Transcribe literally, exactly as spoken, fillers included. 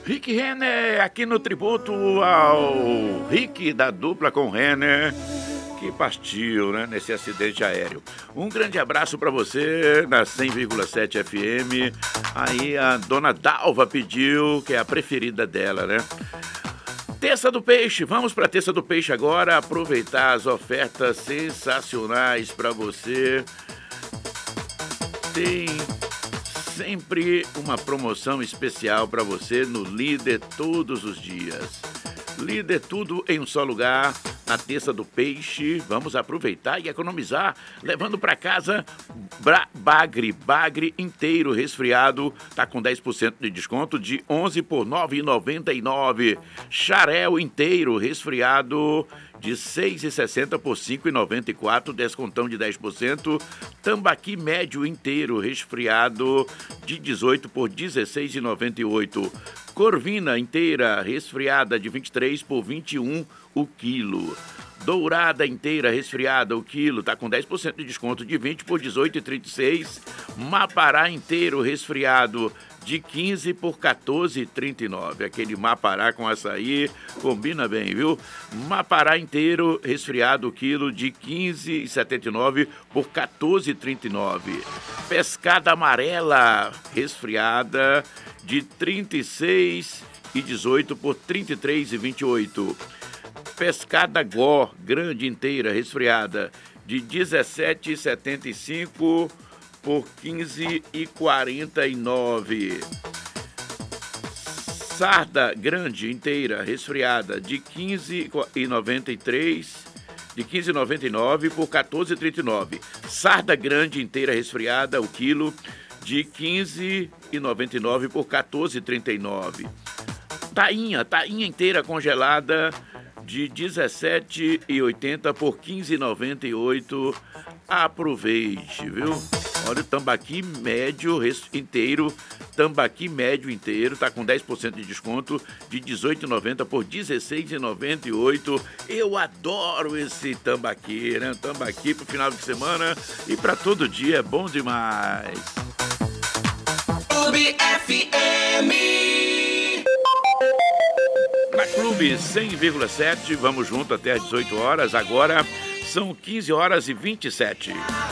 Rick Renner aqui no tributo ao Rick da dupla com Renner, que partiu, né, nesse acidente aéreo. Um grande abraço para você na cem vírgula sete F M. Aí a dona Dalva pediu, que é a preferida dela, né? Terça do Peixe, vamos para a Terça do Peixe agora, aproveitar as ofertas sensacionais para você. Tem sempre uma promoção especial para você no Líder todos os dias. Líder tudo em um só lugar, na Terça do Peixe. Vamos aproveitar e economizar, levando para casa Bra Bagre, Bagre inteiro resfriado, tá com dez por cento de desconto de onze por nove reais e noventa e nove centavos. Xarel inteiro resfriado de seis reais e sessenta centavos por cinco reais e noventa e quatro centavos, descontão de dez por cento. Tambaqui médio inteiro resfriado de dezoito por dezesseis reais e noventa e oito centavos. Corvina inteira resfriada de vinte e três por vinte e um o quilo. Dourada inteira resfriada o quilo tá com dez por cento de desconto de vinte por dezoito reais e trinta e seis centavos. Mapará inteiro resfriado de quinze por quatorze reais e trinta e nove centavos. Aquele mapará com açaí combina bem, viu? Mapará inteiro resfriado o quilo de quinze reais e setenta e nove centavos por quatorze reais e trinta e nove centavos. Pescada amarela resfriada de trinta e seis reais e dezoito centavos por trinta e três reais e vinte e oito centavos. Pescada Gó, grande inteira, resfriada, de dezessete reais e setenta e cinco centavos por quinze reais e quarenta e nove centavos. Sarda grande inteira, resfriada, de quinze reais e noventa e três centavos, de quinze reais e noventa e nove centavos por quatorze reais e trinta e nove centavos. Sarda grande inteira, resfriada, o quilo, de quinze reais e noventa e nove centavos por quatorze reais e trinta e nove centavos. Tainha, tainha inteira congelada, de dezessete reais e oitenta centavos por quinze reais e noventa e oito centavos. Aproveite, viu? Olha o tambaqui médio inteiro, tambaqui médio inteiro, tá com dez por cento de desconto, de dezoito reais e noventa centavos por dezesseis reais e noventa e oito centavos. Eu adoro esse tambaqui, né? Tambaqui pro final de semana e para todo dia, é bom demais. Clube F M. Na Clube cem vírgula sete, vamos junto até às dezoito horas. Agora são quinze horas e vinte e sete.